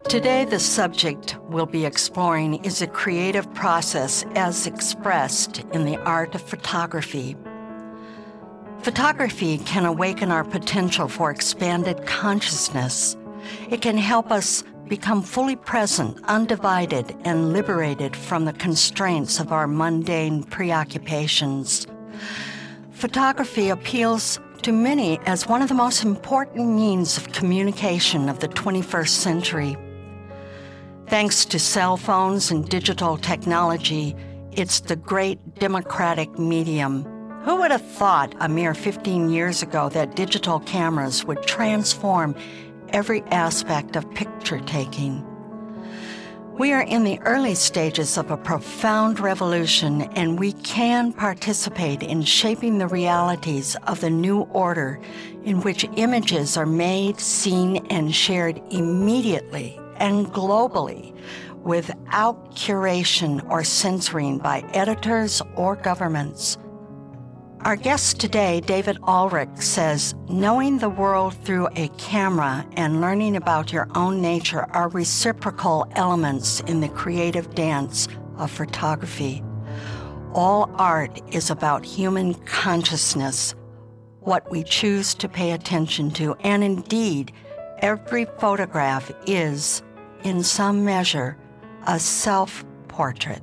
Today, the subject we'll be exploring is a creative process as expressed in the art of photography. Photography can awaken our potential for expanded consciousness. It can help us become fully present, undivided, and liberated from the constraints of our mundane preoccupations. Photography appeals to many as one of the most important means of communication of the 21st century. Thanks to cell phones and digital technology, it's the great democratic medium. Who would have thought a mere 15 years ago that digital cameras would transform every aspect of picture taking? We are in the early stages of a profound revolution, and we can participate in shaping the realities of the new order in which images are made, seen, and shared immediately and globally without curation or censoring by editors or governments. Our guest today, David Ulrich, says, knowing the world through a camera and learning about your own nature are reciprocal elements in the creative dance of photography. All art is about human consciousness, what we choose to pay attention to, and indeed, every photograph is, in some measure, a self-portrait.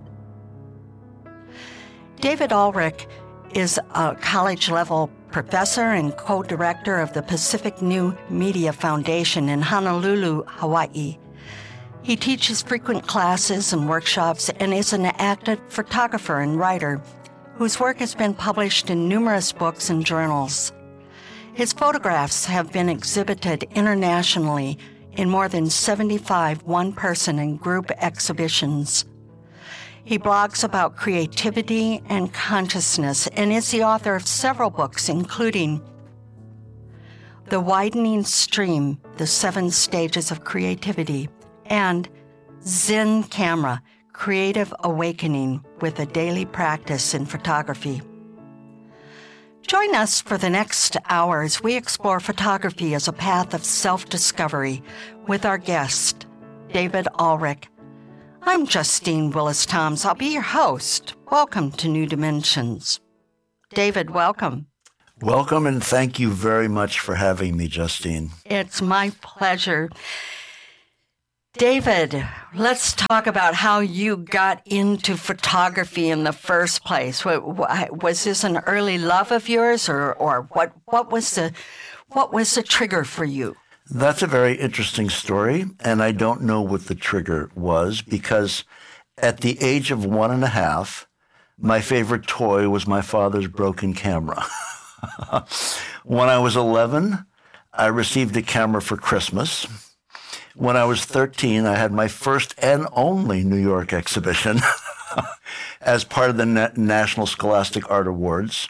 David Ulrich is a college-level professor and co-director of the Pacific New Media Foundation in Honolulu, Hawaii. He teaches frequent classes and workshops and is an active photographer and writer whose work has been published in numerous books and journals. His photographs have been exhibited internationally in more than 75 one-person and group exhibitions. He blogs about creativity and consciousness and is the author of several books, including The Widening Stream, The 7 Stages of Creativity, and Zen Camera, Creative Awakening with a Daily Practice in Photography. Join us for the next hour as we explore photography as a path of self-discovery with our guest, David Ulrich. I'm Justine Willis-Toms. I'll be your host. Welcome to New Dimensions. David, welcome. Welcome, and thank you very much for having me, Justine. It's my pleasure. David, let's talk about how you got into photography in the first place. Was this an early love of yours, or what was the trigger for you? That's a very interesting story, and I don't know what the trigger was, because at the age of 1.5, my favorite toy was my father's broken camera. When I was 11, I received a camera for Christmas. When I was 13, I had my first and only New York exhibition as part of the National Scholastic Art Awards.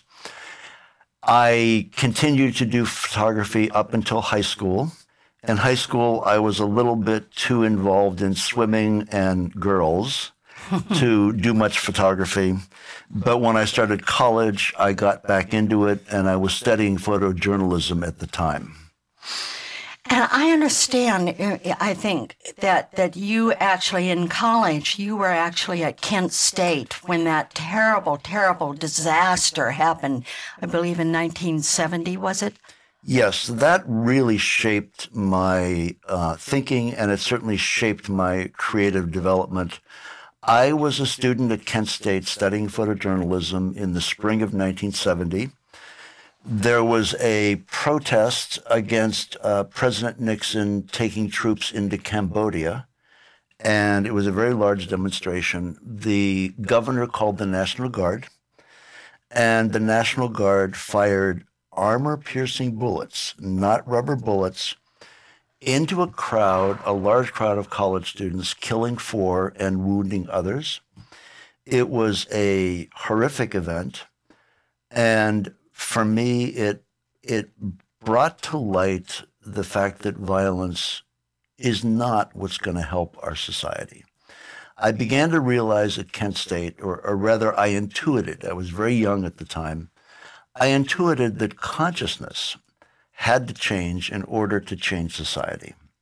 I continued to do photography up until high school. In high school, I was a little bit too involved in swimming and girls to do much photography. But when I started college, I got back into it, and I was studying photojournalism at the time. And I understand, I think, that you actually, in college, you were actually at Kent State when that terrible, terrible disaster happened, I believe in 1970, was it? Yes, that really shaped my thinking, and it certainly shaped my creative development. I was a student at Kent State studying photojournalism in the spring of 1970. There was a protest against President Nixon taking troops into Cambodia, and it was a very large demonstration. The governor called the National Guard, and the National Guard fired armor-piercing bullets, not rubber bullets, into a crowd, a large crowd of college students, killing 4 and wounding others. It was a horrific event, and for me, it brought to light the fact that violence is not what's going to help our society. I began to realize at Kent State, or rather I intuited, I was very young at the time, I intuited that consciousness had to change in order to change society.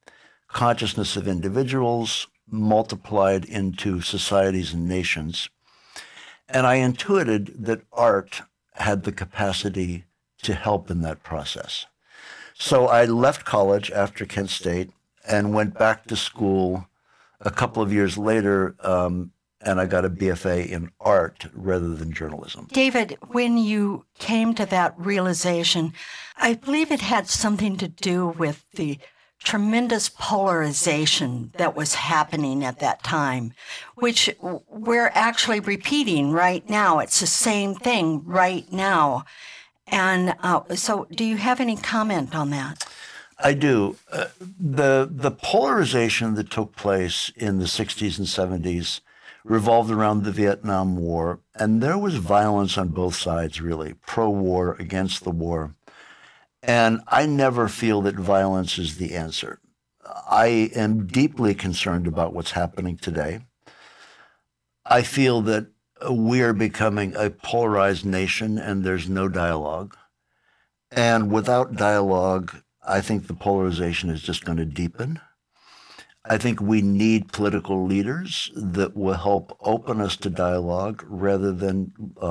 consciousness of individuals multiplied into societies and nations. And I intuited that art had the capacity to help in that process. So I left college after Kent State and went back to school a couple of years later, and I got a BFA in art rather than journalism. David, when you came to that realization, I believe it had something to do with the tremendous polarization that was happening at that time, which we're actually repeating right now. It's the same thing right now. And so do you have any comment on that? I do. The polarization that took place in the 60s and 70s revolved around the Vietnam War, and there was violence on both sides, really, pro-war, against the war. And I never feel that violence is the answer. I am deeply concerned about what's happening today. I feel that we are becoming a polarized nation and there's no dialogue. And without dialogue, I think the polarization is just going to deepen. I think we need political leaders that will help open us to dialogue rather than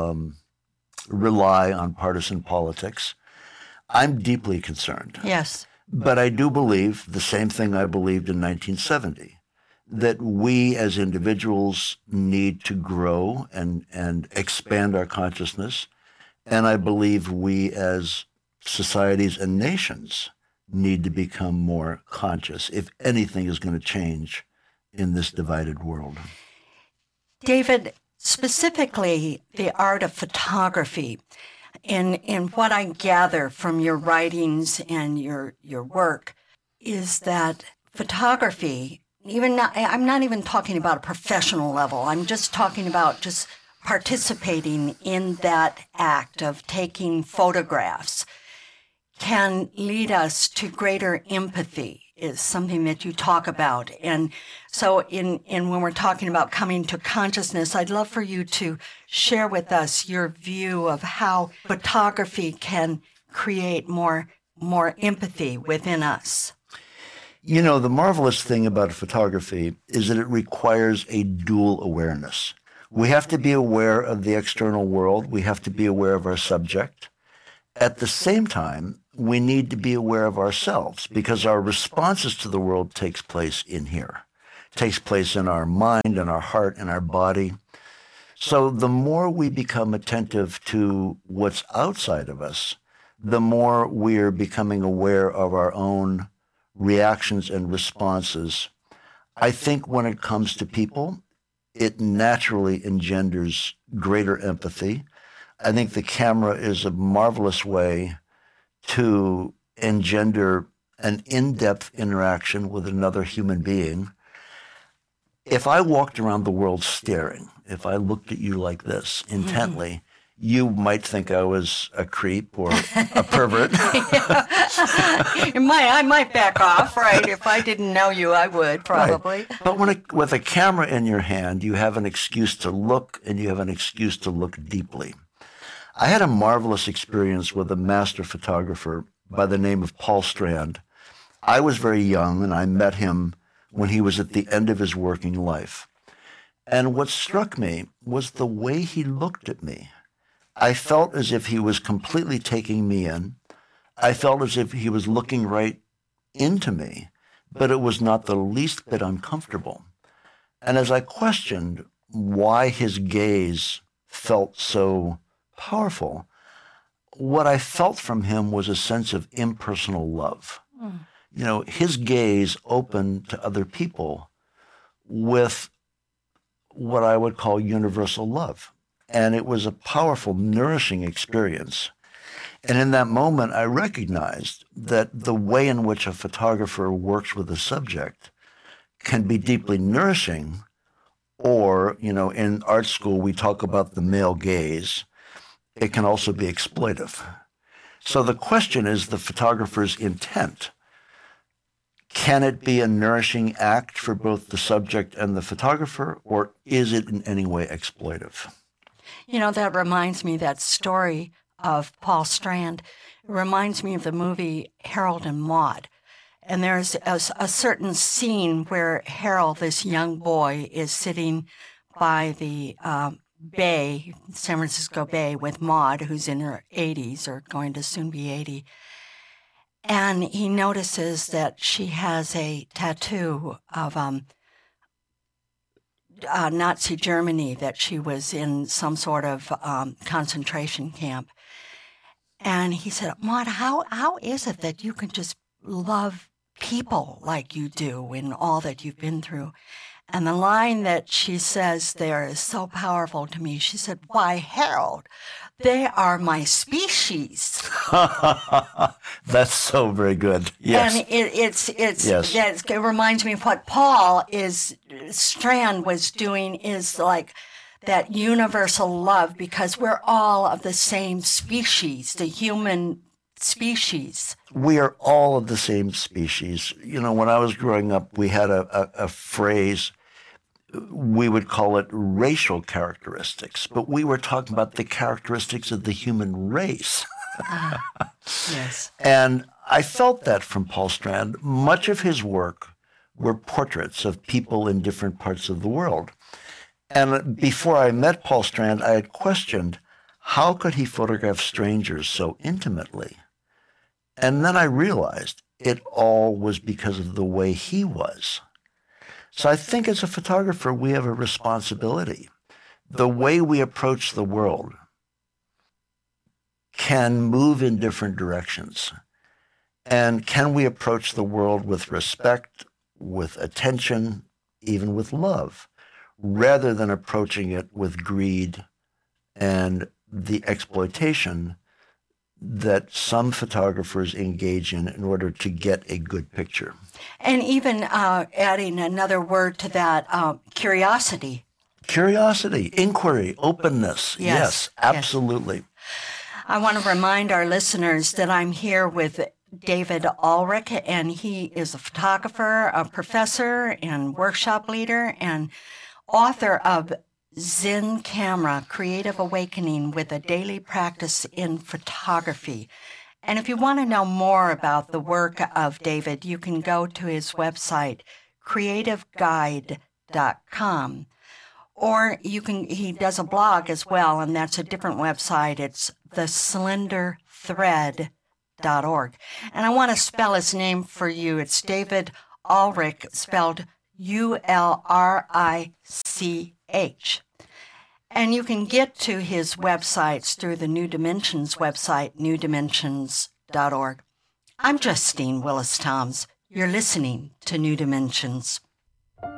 rely on partisan politics. I'm deeply concerned. Yes. But I do believe the same thing I believed in 1970, that we as individuals need to grow and expand our consciousness. And I believe we as societies and nations need to become more conscious if anything is going to change in this divided world. David, specifically the art of photography, in what I gather from your writings and your work, is that photography, I'm not even talking about a professional level. I'm just talking about just participating in that act of taking photographs, can lead us to greater empathy, is something that you talk about. And so in when we're talking about coming to consciousness, I'd love for you to share with us your view of how photography can create more empathy within us. You know, the marvelous thing about photography is that it requires a dual awareness. We have to be aware of the external world. We have to be aware of our subject. At the same time, we need to be aware of ourselves because our responses to the world takes place in here. It takes place in our mind and our heart and our body. So the more we become attentive to what's outside of us, the more we're becoming aware of our own reactions and responses. I think when it comes to people, it naturally engenders greater empathy. I think the camera is a marvelous way to engender an in-depth interaction with another human being. If I walked around the world staring, if I looked at you like this intently, you might think I was a creep or a pervert. I might back off, right? If I didn't know you, I would probably. Right. But with a camera in your hand, you have an excuse to look, and you have an excuse to look deeply. I had a marvelous experience with a master photographer by the name of Paul Strand. I was very young, and I met him when he was at the end of his working life. And what struck me was the way he looked at me. I felt as if he was completely taking me in. I felt as if he was looking right into me, but it was not the least bit uncomfortable. And as I questioned why his gaze felt so powerful, what I felt from him was a sense of impersonal love. You know, his gaze opened to other people with what I would call universal love. And it was a powerful, nourishing experience. And in that moment, I recognized that the way in which a photographer works with a subject can be deeply nourishing, or, you know, in art school, we talk about the male gaze. It can also be exploitive. So the question is the photographer's intent. Can it be a nourishing act for both the subject and the photographer, or is it in any way exploitive? You know, that reminds me, that story of Paul Strand, it reminds me of the movie Harold and Maude. And there's a certain scene where Harold, this young boy, is sitting by the bay, San Francisco Bay, with Maud, who's in her 80s or going to soon be 80. And he notices that she has a tattoo of Nazi Germany, that she was in some sort of concentration camp. And he said, Maud, how is it that you can just love people like you do in all that you've been through? And the line that she says there is so powerful to me. She said, why, Harold, they are my species. That's so very good. Yes. And it reminds me of what Paul Strand was doing, is like that universal love, because we're all of the same species, the human species. We are all of the same species. You know, when I was growing up, we had a phrase, we would call it racial characteristics, but we were talking about the characteristics of the human race. Yes. And I felt that from Paul Strand. Much of his work were portraits of people in different parts of the world. And before I met Paul Strand, I had questioned, how could he photograph strangers so intimately? And then I realized it all was because of the way he was. So I think as a photographer, we have a responsibility. The way we approach the world can move in different directions. And can we approach the world with respect, with attention, even with love, rather than approaching it with greed and the exploitation that some photographers engage in order to get a good picture. And even adding another word to that, curiosity. Curiosity, inquiry, openness. Yes, absolutely. Yes. I want to remind our listeners that I'm here with David Ulrich, and he is a photographer, a professor, and workshop leader, and author of Zen Camera, Creative Awakening with a Daily Practice in Photography. And if you want to know more about the work of David, you can go to his website, creativeguide.com. Or he does a blog as well, and that's a different website. It's theslenderthread.org. And I want to spell his name for you. It's David Ulrich, spelled Ulrich. And you can get to his websites through the New Dimensions website, newdimensions.org. I'm Justine Willis-Toms. You're listening to New Dimensions.